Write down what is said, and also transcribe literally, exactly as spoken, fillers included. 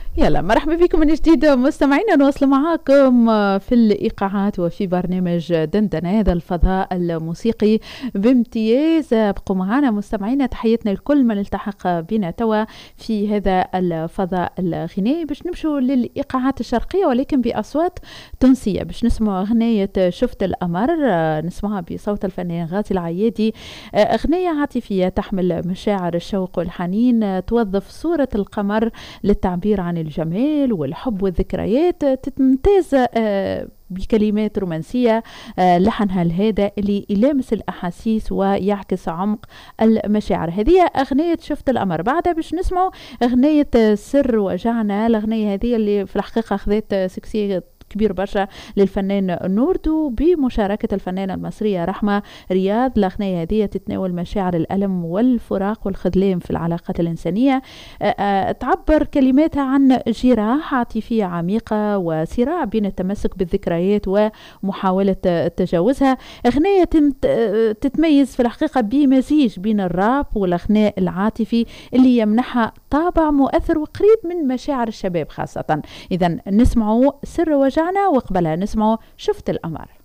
يلا مرحبا بكم من جديد مستمعينا، نواصل معاكم في الإيقاعات وفي برنامج دندنة، هذا الفضاء الموسيقي بامتياز. ابقوا معنا مستمعينا، تحياتنا لكل من التحق بنا توا في هذا الفضاء الغنائي باش نمشوا للإيقاعات الشرقية ولكن بأصوات تونسية، باش نسمعوا أغنية شفت القمر، نسمعها بصوت الفنان غازي العيادي. أغنية عاطفية تحمل مشاعر الشوق والحنين، توظف صورة القمر للتعبير عن الجمال والحب والذكريات، تتمتاز بكلمات رومانسية لحنها الهادئ اللي يلامس الأحاسيس ويعكس عمق المشاعر. هذه أغنية شفت القمر. بعدها باش نسمعوا أغنية سر وجعنا. الأغنية هذه اللي في الحقيقة أخذت سكسية كبير برشا للفنان نوردو بمشاركة الفنانة المصرية رحمة رياض. الأغنية هذه تتناول مشاعر الألم والفراق والخذلان في العلاقات الإنسانية، تعبر كلماتها عن جراح عاطفية عميقة وصراع بين التمسك بالذكريات ومحاولة تجاوزها. أغنية تتميز في الحقيقة بمزيج بين الراب والأغناء العاطفي اللي يمنحها طابع مؤثر وقريب من مشاعر الشباب خاصة. إذا نسمعوا سر وجعنا وقبلها نسمعوا شفت القمر.